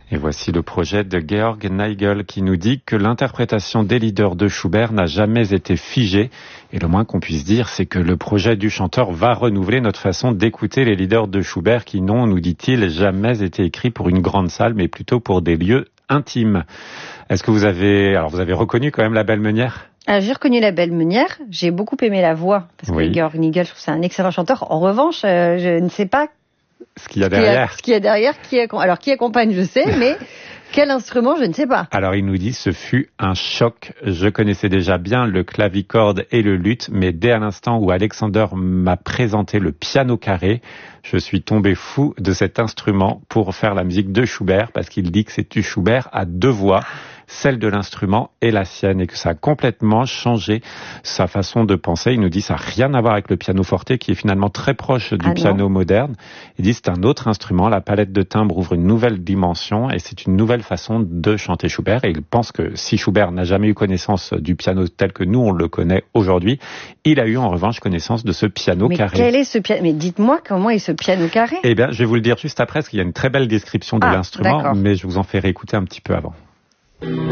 Et voici le projet de Georg Nagel qui nous dit que l'interprétation des leaders de Schubert n'a jamais été figée. Et le moins qu'on puisse dire, c'est que le projet du chanteur va renouveler notre façon d'écouter les leaders de Schubert qui n'ont, nous dit-il, jamais été écrits pour une grande salle, mais plutôt pour des lieux intimes. Est-ce que vous avez reconnu quand même La Belle Meunière ? J'ai reconnu La Belle Meunière. J'ai beaucoup aimé la voix parce que Georg Nagel, je trouve que c'est un excellent chanteur. En revanche, je ne sais pas ce qu'il y a derrière. Qui accompagne, je sais, mais quel instrument, je ne sais pas. Alors, il nous dit, ce fut un choc. Je connaissais déjà bien le clavicorde et le luth, mais dès à l'instant où Alexander m'a présenté le piano carré, je suis tombé fou de cet instrument pour faire la musique de Schubert, parce qu'il dit que c'est du Schubert à deux voix, celle de l'instrument et la sienne, et que ça a complètement changé sa façon de penser. Il nous dit ça n'a rien à voir avec le piano forte, qui est finalement très proche du piano moderne. Il dit c'est un autre instrument, la palette de timbres ouvre une nouvelle dimension, et c'est une nouvelle façon de chanter Schubert. Et il pense que si Schubert n'a jamais eu connaissance du piano tel que nous on le connaît aujourd'hui, il a eu en revanche connaissance de ce piano carré. Mais quel est ce piano ? Mais dites-moi comment est ce piano carré ? Eh bien, je vais vous le dire juste après, parce qu'il y a une très belle description de l'instrument, mais je vous en fais réécouter un petit peu avant.